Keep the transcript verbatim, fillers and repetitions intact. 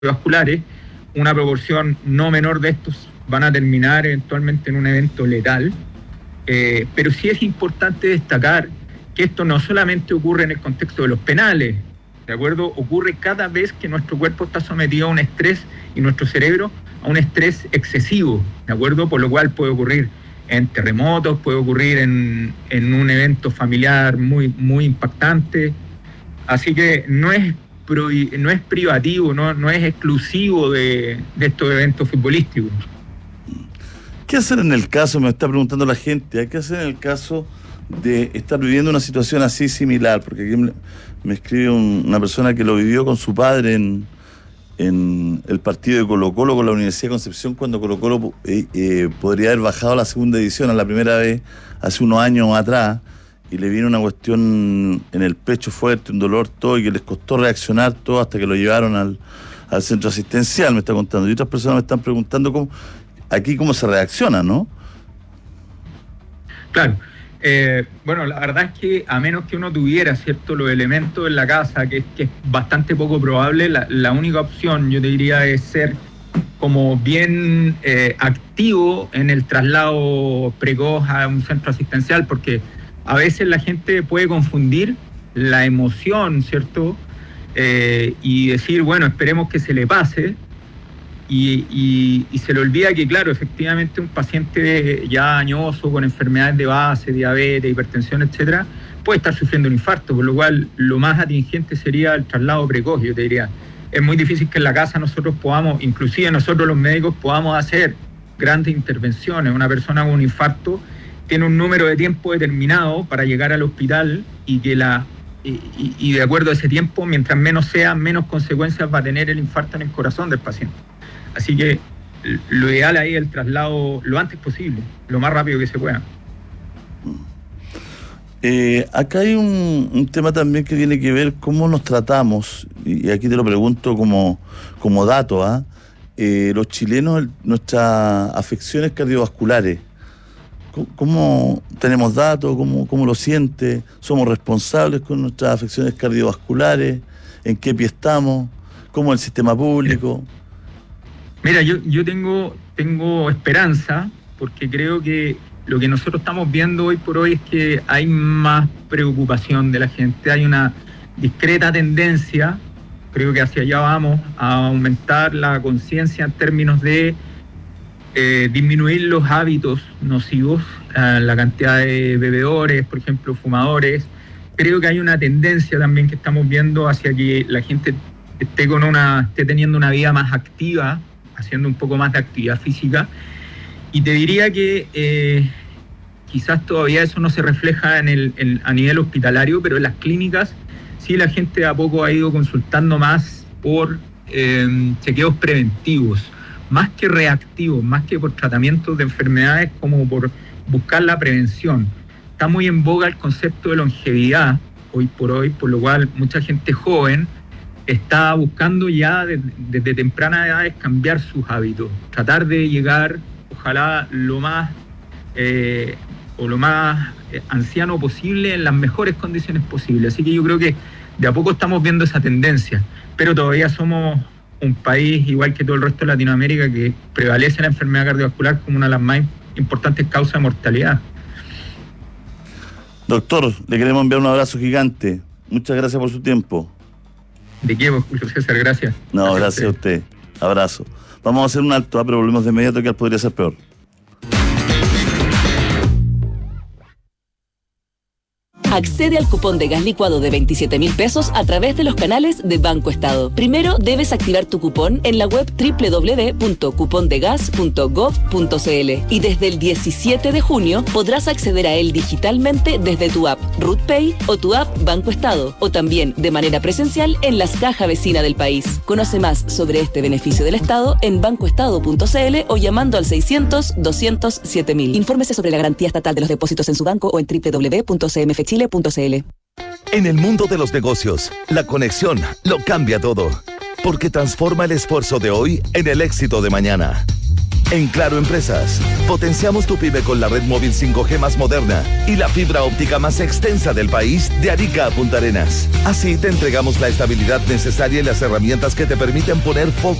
cardiovasculares, una proporción no menor de estos van a terminar eventualmente en un evento letal, eh, pero sí es importante destacar que esto no solamente ocurre en el contexto de los penales, ¿de acuerdo? Ocurre cada vez que nuestro cuerpo está sometido a un estrés y nuestro cerebro a un estrés excesivo, ¿de acuerdo? Por lo cual puede ocurrir en terremotos, puede ocurrir en, en un evento familiar muy, muy impactante. Así que no es, no es privativo, no, no es exclusivo de, de estos eventos futbolísticos. ¿Qué hacer en el caso, me está preguntando la gente, qué hacer en el caso de estar viviendo una situación así similar? Porque aquí me, me escribe un, una persona que lo vivió con su padre en, en el partido de Colo-Colo con la Universidad de Concepción, cuando Colo-Colo eh, eh, podría haber bajado a la segunda división a la primera vez hace unos años atrás, y le vino una cuestión en el pecho fuerte, un dolor, todo, y que les costó reaccionar todo hasta que lo llevaron al, al centro asistencial, me está contando. Y otras personas me están preguntando cómo, aquí cómo se reacciona, ¿no? Claro. Eh, bueno, la verdad es que a menos que uno tuviera, ¿cierto?, los elementos en la casa, que, que es bastante poco probable, la, la única opción, yo te diría, es ser como bien eh, activo en el traslado precoz a un centro asistencial, porque a veces la gente puede confundir la emoción, ¿cierto?, eh, y decir, bueno, esperemos que se le pase, y, y, y se le olvida que, claro, efectivamente un paciente ya añoso, con enfermedades de base, diabetes, hipertensión, etcétera, puede estar sufriendo un infarto, por lo cual lo más atingente sería el traslado precoz, yo te diría. Es muy difícil que en la casa nosotros podamos, inclusive nosotros los médicos, podamos hacer grandes intervenciones. Una persona con un infarto tiene un número de tiempo determinado para llegar al hospital, y que la y, y, y de acuerdo a ese tiempo, mientras menos sea, menos consecuencias va a tener el infarto en el corazón del paciente. Así que lo ideal ahí es el traslado lo antes posible, lo más rápido que se pueda. Eh, acá hay un, un tema también que tiene que ver cómo nos tratamos, y, y aquí te lo pregunto como, como dato, ¿ah? Eh, los chilenos, nuestras afecciones cardiovasculares, ¿cómo, cómo tenemos datos? ¿Cómo, cómo lo siente? ¿Somos responsables con nuestras afecciones cardiovasculares? ¿En qué pie estamos? ¿Cómo el sistema público? Mira, yo, yo tengo, tengo esperanza, porque creo que lo que nosotros estamos viendo hoy por hoy es que hay más preocupación de la gente, hay una discreta tendencia, creo que hacia allá vamos, a aumentar la conciencia en términos de eh, disminuir los hábitos nocivos, eh, la cantidad de bebedores, por ejemplo, fumadores. Creo que hay una tendencia también que estamos viendo hacia que la gente esté, con una, esté teniendo una vida más activa, haciendo un poco más de actividad física, y te diría que eh, quizás todavía eso no se refleja en el, en, a nivel hospitalario, pero en las clínicas sí la gente a poco ha ido consultando más por eh, chequeos preventivos, más que reactivos, más que por tratamientos de enfermedades, como por buscar la prevención. Está muy en boga el concepto de longevidad hoy por hoy, por lo cual mucha gente joven está buscando ya desde, desde tempranas edades cambiar sus hábitos, tratar de llegar, ojalá lo más eh, o lo más eh, anciano posible, en las mejores condiciones posibles. Así que yo creo que de a poco estamos viendo esa tendencia, pero todavía somos un país, igual que todo el resto de Latinoamérica, que prevalece la enfermedad cardiovascular como una de las más importantes causas de mortalidad. Doctor, le queremos enviar un abrazo gigante. Muchas gracias por su tiempo. ¿De qué, Julio César? Gracias. No, gracias, gracias a usted. Abrazo. Vamos a hacer un alto, ¿eh? Pero volvemos de inmediato, que podría ser peor. Accede al cupón de gas licuado de veintisiete mil pesos a través de los canales de Banco Estado. Primero debes activar tu cupón en la web doble u doble u doble u punto cupondegas punto gov punto cl, y desde el diecisiete de junio podrás acceder a él digitalmente desde tu app RootPay o tu app Banco Estado, o también de manera presencial en las cajas vecinas del país. Conoce más sobre este beneficio del Estado en bancoestado punto cl o llamando al seiscientos, doscientos, siete mil. Infórmese sobre la garantía estatal de los depósitos en su banco o en doble u doble u doble u punto c m f chile punto c l. En el mundo de los negocios, la conexión lo cambia todo, porque transforma el esfuerzo de hoy en el éxito de mañana. En Claro Empresas, potenciamos tu pyme con la red móvil cinco G más moderna y la fibra óptica más extensa del país de Arica a Punta Arenas. Así te entregamos la estabilidad necesaria y las herramientas que te permiten poner foco